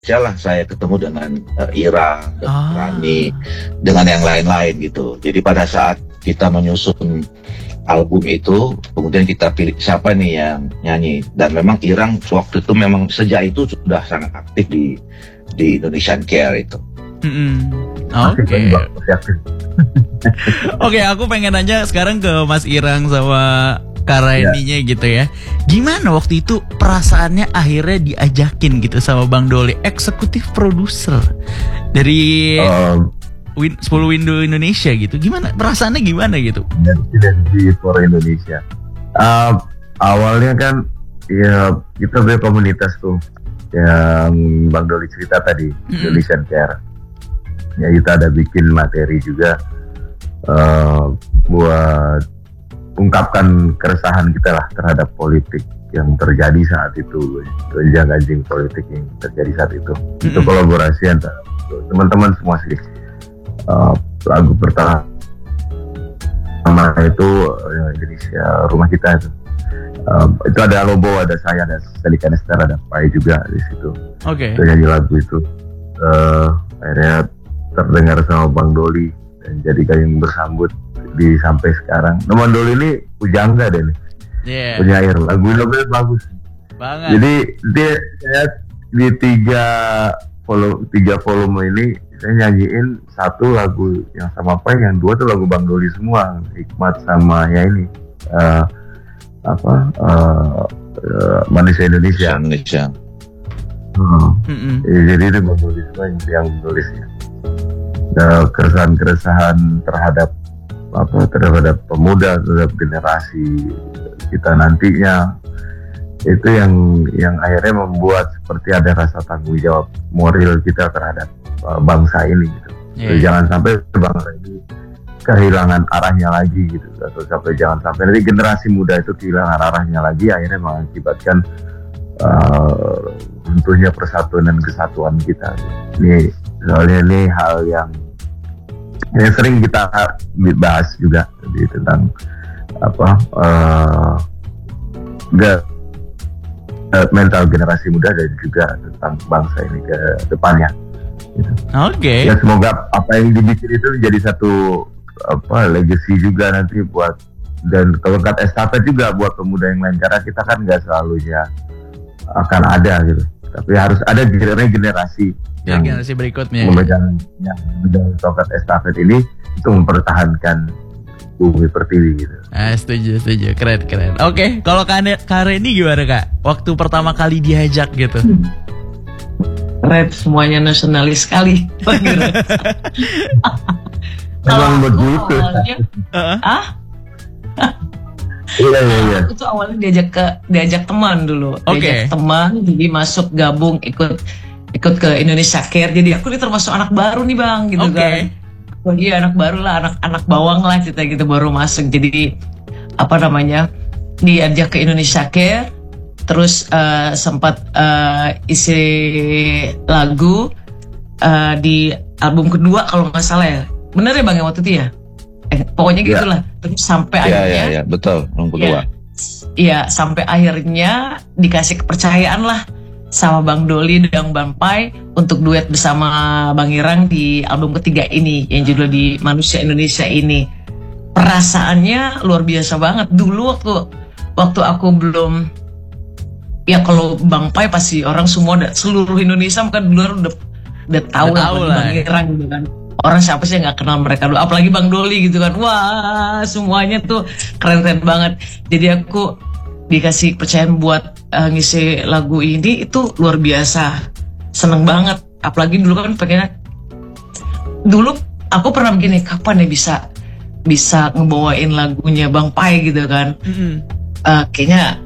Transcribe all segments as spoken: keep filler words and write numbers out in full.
Jalah saya ketemu dengan uh, Ira, dengan Ah. Rani, dengan yang lain-lain gitu. Jadi pada saat kita menyusun album itu, kemudian kita pilih siapa nih yang nyanyi. Dan memang Irang waktu itu memang sejak itu sudah sangat aktif di di Indonesian Care itu. Mm-mm. Oke. Oke, aku pengen nanya sekarang ke Mas Irang sama Kareninya gitu ya. Gimana waktu itu perasaannya akhirnya diajakin gitu sama Bang Doli, eksekutif produser dari Um, Win, sepuluh Window Indonesia gitu. Gimana perasaannya gimana gitu? di for Indonesia. Uh, awalnya kan ya kita punya komunitas tuh yang Bang Doli cerita tadi, Mm-mm. Indonesian Care. Ya kita ada bikin materi juga uh, buat ungkapkan keresahan kita lah terhadap politik yang terjadi saat itu, gonjang-ganjing politik yang terjadi saat itu. Mm-hmm. Itu kolaborasi antara teman-teman semua sih. Uh, lagu pertama itu uh, Indonesia Rumah Kita itu. Uh, itu ada Lobo, ada saya, ada Selika Nester, ada Pai juga di situ. Oke. Itu nyanyi lagu itu. Uh, akhirnya terdengar sama Bang Doli dan jadikan yang bersambut di sampai sekarang. Nama Doli ini pujangga deh nih. Yeah. Penyair, lagu-lagunya bagus Banget. Jadi dia saya di tiga volume tiga volume ini saya nyanyiin satu lagu yang sama apa, yang dua tuh lagu Bang Doli semua, Hikmat sama ya ini uh, apa uh, uh, Manusia Indonesia. Indonesia. Hmm. Mm-mm. Ya, jadi itu Bang Doli semua yang, yang tulisnya. Nah, keresahan-keresahan terhadap apa terhadap pemuda, terhadap generasi kita nantinya, itu yang yang akhirnya membuat seperti ada rasa tanggung jawab moral kita terhadap uh, bangsa ini gitu. Yeah. Jadi jangan sampai bangsa ini kehilangan arahnya lagi gitu, atau sampai jangan sampai nanti generasi muda itu kehilangan arahnya lagi, akhirnya mengakibatkan uh, runtuhnya persatuan dan kesatuan kita. Ini soalnya ini hal yang yang sering kita bahas juga di tentang apa uh, gak, uh, mental generasi muda dan juga tentang bangsa ini ke depannya. Gitu. Oke. Okay. Ya semoga apa yang dibikin itu menjadi satu apa legacy juga nanti buat, dan tongkat estafet juga buat pemuda yang lain, karena kita kan nggak selalu ya akan ada gitu, tapi harus ada generasi yang generasi berikutnya memegang yang memegang tongkat estafet ini itu mempertahankan bumi pertiwi gitu. Ah, setuju, setuju, keren, keren. Oke, okay. Kalau Kareni gimana kak? Waktu pertama kali diajak gitu? Keren, semuanya nasionalis sekali. Emang begitu. Awalnya, uh-huh. ah? Iya iya iya. Aku tuh awalnya diajak ke diajak teman dulu, Oke. diajak teman, jadi masuk gabung ikut ikut ke Indonesia Care. Jadi aku ini termasuk anak baru nih bang, gitu Oke. kan. Oh iya anak baru lah, anak anak bawang lah kita gitu, baru masuk. Jadi apa namanya, diajak ke Indonesia Care, terus uh, sempat uh, isi lagu uh, di album kedua kalau nggak salah ya. Bener ya bang ya waktu itu ya? Eh, pokoknya Ya. gitulah. Terus sampai Iya akhirnya. iya iya betul, yang kedua. Iya, sampai akhirnya dikasih kepercayaan lah sama Bang Doli dan Bang Pai untuk duet bersama Bang Irang di album ketiga ini yang judul di Manusia Indonesia ini. Perasaannya luar biasa banget. Dulu waktu waktu aku belum, ya kalau Bang Pai pasti orang semua udah, seluruh Indonesia kan dulu udah udah tahu Udah lah tahu Bang lah. Bang Irang gitu kan. Orang siapa sih yang nggak kenal mereka dulu, apalagi Bang Doli gitu kan. Wah, semuanya tuh keren-keren banget. Jadi aku dikasih kepercayaan buat uh, ngisi lagu ini, itu luar biasa, seneng banget. Apalagi dulu kan pengennya, dulu aku pernah begini, kapan ya bisa bisa ngebawain lagunya Bang Pai gitu kan. Mm-hmm. Uh, kayaknya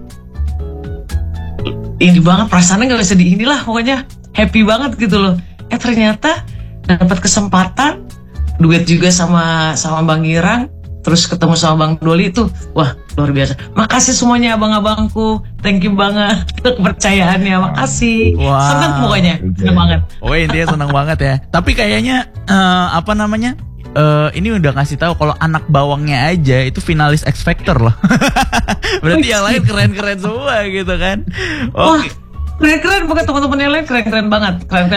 ini banget, perasaannya nggak bisa di inilah, pokoknya happy banget gitu loh. Eh ternyata dapat kesempatan duet juga sama sama Bang Irang, terus ketemu sama Bang Doli, itu wah luar biasa. Makasih semuanya abang-abangku, thank you banget kepercayaannya, makasih. Wow. Seneng pokoknya, seneng banget. Oh intinya seneng banget ya. Tapi kayaknya uh, apa namanya? Uh, ini udah ngasih tahu kalau anak bawangnya aja itu finalis X Factor loh. Berarti yang lain keren-keren semua gitu kan. Oke. Okay. Keren-keren banget teman-teman yang lain, keren-keren banget. Keren